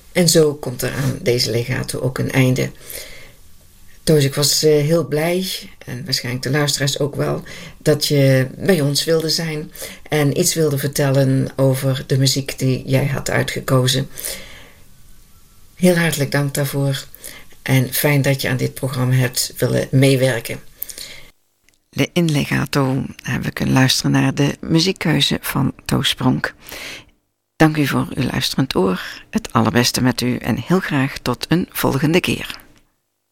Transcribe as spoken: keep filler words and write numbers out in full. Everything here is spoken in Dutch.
En zo komt er aan deze legato ook een einde. Toos, ik was uh, heel blij, en waarschijnlijk de luisteraars ook wel, dat je bij ons wilde zijn en iets wilde vertellen over de muziek die jij had uitgekozen. Heel hartelijk dank daarvoor en fijn dat je aan dit programma hebt willen meewerken. In legato hebben we kunnen luisteren naar de muziekkeuze van Toos Pronk. Dank u voor uw luisterend oor, het allerbeste met u en heel graag tot een volgende keer.